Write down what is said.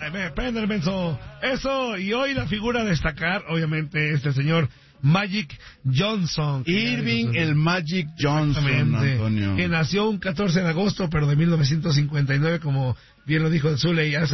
Prende el menso. Eso, y hoy la figura a destacar, obviamente, este señor Magic Johnson. Irving el Magic Johnson, Antonio. Que nació un 14 de agosto, pero de 1959, como bien lo dijo el Zule, y hace